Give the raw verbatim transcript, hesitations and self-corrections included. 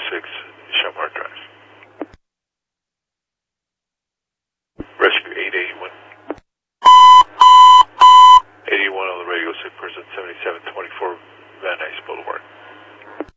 six, Shamar Drive. Rescue eight eighty-one. eighty-one on the radio, sick person seventy-seven twenty-four Van Nuys Boulevard.